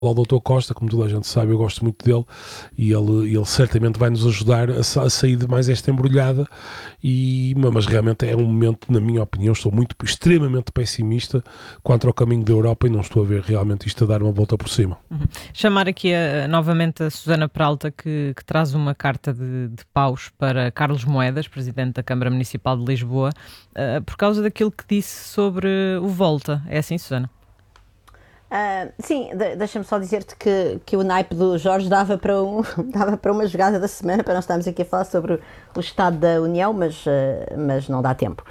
ao Dr. Costa, como toda a gente sabe, eu gosto muito dele e ele certamente vai nos ajudar a sair de mais esta embrulhada, mas realmente é um momento, na minha opinião, estou extremamente pessimista quanto ao caminho da Europa e não estou a ver realmente isto a dar uma volta por cima. Chamar aqui novamente a Susana Peralta, que traz uma carta de paus para Carlos Moedas, Presidente da Câmara Municipal de Lisboa, por causa daquilo que disse sobre o Volta. É assim, Susana? Sim, deixa-me só dizer-te que o naipe do Jorge dava para uma jogada da semana, para nós estarmos aqui a falar sobre o Estado da União, mas não dá tempo.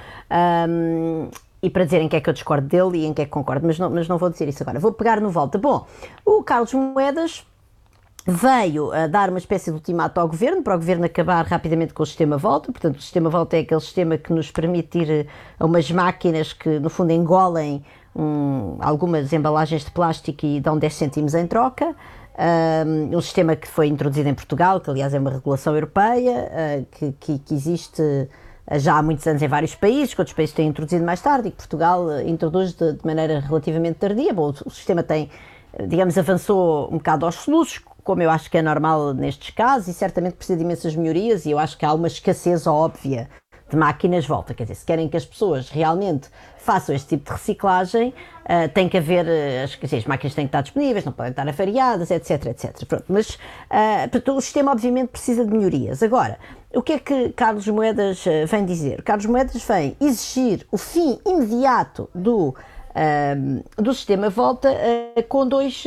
E para dizer em que é que eu discordo dele e em que é que concordo, mas não vou dizer isso agora. Vou pegar no Volta. Bom, o Carlos Moedas veio a dar uma espécie de ultimato ao Governo, para o Governo acabar rapidamente com o sistema Volta. Portanto, o sistema Volta é aquele sistema que nos permite ir a umas máquinas que, no fundo, engolem algumas embalagens de plástico e dão 10 cêntimos em troca. Um sistema que foi introduzido em Portugal, que aliás é uma regulação europeia, que existe já há muitos anos em vários países, que outros países têm introduzido mais tarde e que Portugal introduz de maneira relativamente tardia. Bom, o sistema avançou um bocado aos soluços, como eu acho que é normal nestes casos, e certamente precisa de imensas melhorias, e eu acho que há uma escassez óbvia de máquinas Volta. Quer dizer, se querem que as pessoas realmente façam este tipo de reciclagem, tem que haver, as máquinas têm que estar disponíveis, não podem estar avariadas, etc, etc. Pronto, mas o sistema obviamente precisa de melhorias. Agora, o que é que Carlos Moedas vem dizer? Carlos Moedas vem exigir o fim imediato do sistema Volta com dois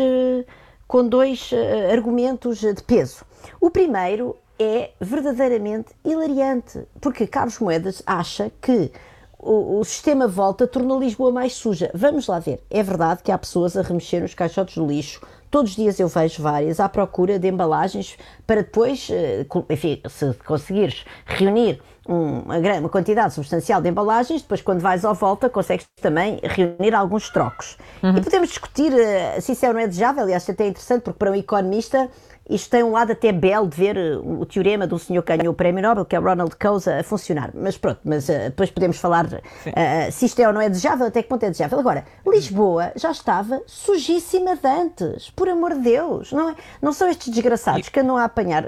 argumentos de peso. O primeiro é verdadeiramente hilariante, porque Carlos Moedas acha que o sistema Volta tornou Lisboa mais suja. Vamos lá ver. É verdade que há pessoas a remexer nos caixotes do lixo. Todos os dias eu vejo várias à procura de embalagens para depois, enfim, se conseguires reunir uma quantidade substancial de embalagens, depois quando vais ao Volta consegues também reunir alguns trocos. E podemos discutir se isso não é desejável. Aliás, até é interessante, porque para um economista isto tem um lado até belo de ver o teorema do senhor que ganhou o Prémio Nobel, que é o Ronald Coase, a funcionar. Mas pronto, depois podemos falar se isto é ou não é desejável, até que ponto é desejável. Agora, Lisboa já estava sujíssima de antes, por amor de Deus. Não são estes desgraçados que andam a apanhar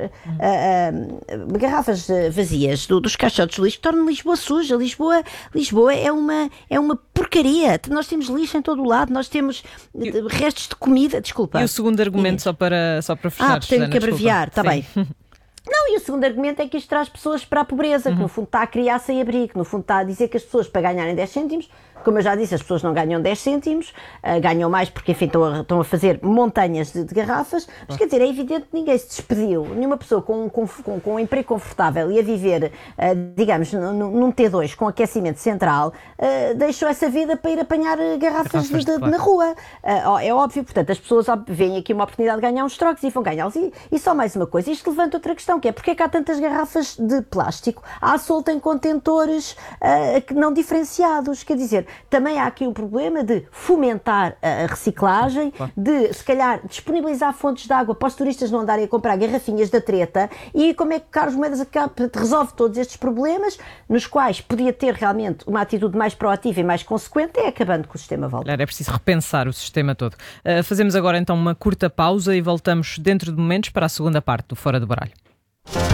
garrafas vazias dos caixotes de lixo que tornam Lisboa suja. Lisboa é uma porcaria. Nós temos lixo em todo o lado, nós temos restos de comida. Desculpa. E o segundo argumento, só para fechar, tenho que abreviar, está bem. Não, e o segundo argumento é que isto traz pessoas para a pobreza, que no fundo está a criar sem-abrigo, que no fundo está a dizer que as pessoas, para ganharem 10 cêntimos, como eu já disse, as pessoas não ganham 10 cêntimos, ganham mais porque, enfim, estão a fazer montanhas de garrafas, mas quer dizer, é evidente que ninguém se despediu, nenhuma pessoa com um emprego confortável e a viver, digamos, num T2 com aquecimento central, deixou essa vida para ir apanhar garrafas na rua. É óbvio, portanto, as pessoas veem aqui uma oportunidade de ganhar uns trocos e vão ganhá-los. E só mais uma coisa, isto levanta outra questão, que é porque é que há tantas garrafas de plástico à solta em contentores não diferenciados? Quer dizer, também há aqui um problema de fomentar a reciclagem, de, se calhar, disponibilizar fontes de água para os turistas não andarem a comprar garrafinhas da treta. E como é que Carlos Moedas resolve todos estes problemas, nos quais podia ter realmente uma atitude mais proativa e mais consequente, é acabando com o sistema Volta. É preciso repensar o sistema todo. Fazemos agora então uma curta pausa e voltamos dentro de momentos para a segunda parte do Fora do Baralho.